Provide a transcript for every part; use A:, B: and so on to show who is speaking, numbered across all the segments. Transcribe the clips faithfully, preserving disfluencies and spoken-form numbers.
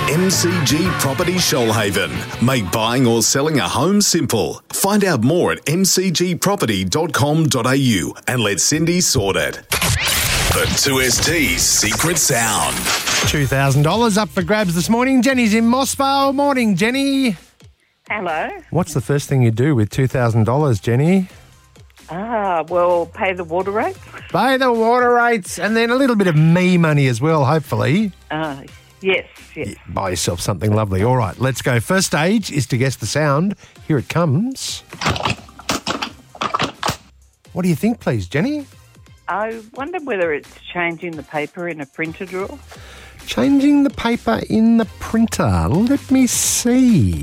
A: M C G Property Shoalhaven. Make buying or selling a home simple. Find out more at m c g property dot com dot a u and let Cindy sort it. The two S T's secret sound.
B: two thousand dollars up for grabs this morning. Jenny's in Mossvale. Morning, Jenny.
C: Hello.
B: What's the first thing you do with two thousand dollars, Jenny?
C: Ah, well, pay the water rates.
B: Pay the water rates and then a little bit of me money as well, hopefully.
C: Uh, yes, yes.
B: Buy yourself something lovely. All right, let's go. First stage is to guess the sound. Here it comes. What do you think, please, Jenny?
C: I wonder whether it's changing the paper in a printer drawer.
B: Changing the paper in the printer. Let me see.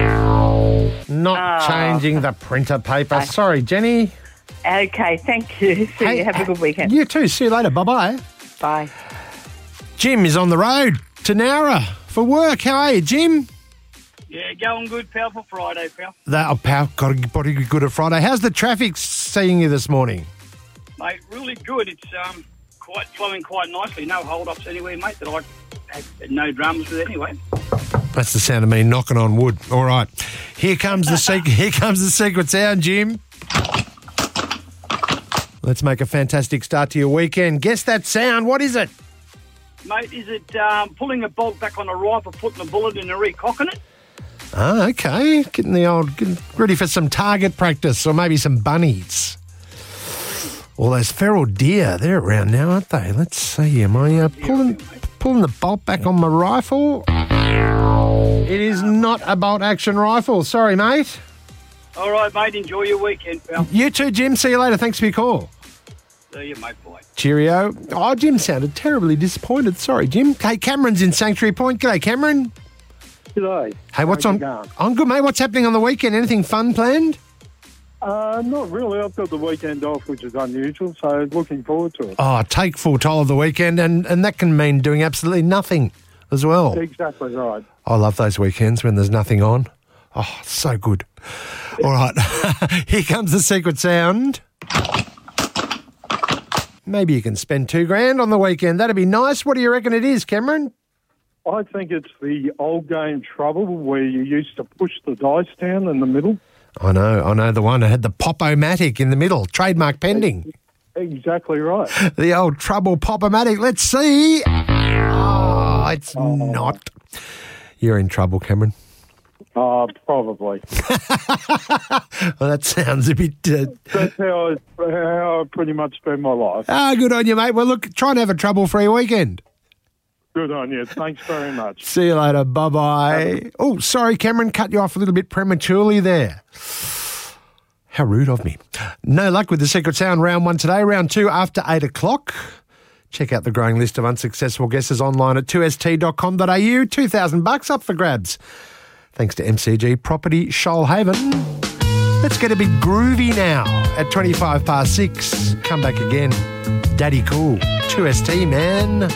B: Not
C: Oh.
B: changing the printer paper. Sorry, Jenny.
C: Okay, thank you. See
B: Hey,
C: you. Have a good weekend.
B: You too. See you later. Bye-bye.
C: Bye.
B: Jim is on the road to Nowra for work. How are you, Jim?
D: Yeah, going good, pal, for Friday, pal.
B: That, oh, pal, got to body good at Friday. How's the traffic seeing you this morning?
D: Mate, really good. It's um quite flowing quite nicely. No hold-ups anywhere, mate, that I had no dramas with anyway.
B: That's the sound of me knocking on wood. All right. Here comes the secret, here comes the secret sound, Jim. Let's make a fantastic start to your weekend. Guess that sound. What is it?
D: Mate, is it um, pulling a bolt back on a rifle, putting a bullet in and recocking it?
B: Ah, okay. Getting the old, getting ready for some target practice or maybe some bunnies. All those feral deer, they're around now, aren't they? Let's see. Am I uh, pulling, pulling the bolt back on my rifle? It is not a bolt-action rifle. Sorry, mate.
D: All right, mate, enjoy your weekend, pal.
B: You too, Jim. See you later. Thanks for your call.
D: See you, mate, boy.
B: Cheerio. Oh, Jim sounded terribly disappointed. Sorry, Jim. Hey, Cameron's in Sanctuary Point. G'day, Cameron.
E: G'day.
B: Hey, what's
E: How's
B: on?
E: it going?
B: I'm good, mate. What's happening on the weekend? Anything fun planned?
E: Uh, not really. I've got the weekend off, which is unusual, so looking forward to it.
B: Oh, take full toll of the weekend, and, and that can mean doing absolutely nothing as well.
E: Exactly right.
B: I love those weekends when there's nothing on. Oh, so good. All right. Here comes the secret sound. Maybe you can spend two grand on the weekend. That'd be nice. What do you reckon it is, Cameron?
E: I think it's the old game Trouble where you used to push the dice down in the middle.
B: I know, I know the one. I had the Pop-O-Matic in the middle, trademark pending.
E: Exactly right.
B: The old Trouble Pop-O-Matic. Let's see. Oh, it's
E: Oh.
B: not. You're in trouble, Cameron.
E: Uh, probably.
B: Well, that sounds a bit... Uh,
E: That's how I, how I pretty much spend my life.
B: ah, good on you, mate. Well, look, try and have a trouble-free weekend.
E: Good on you. Thanks very much.
B: See you later. Bye-bye. Oh, sorry, Cameron, cut you off a little bit prematurely there. How rude of me. No luck with the secret sound round one today. Round two after eight o'clock. Check out the growing list of unsuccessful guesses online at two s t dot com dot a u. two thousand bucks up for grabs. Thanks to M C G Property Shoalhaven. Let's get a bit groovy now at twenty-five past six. Come back again. Daddy Cool. two S T, man.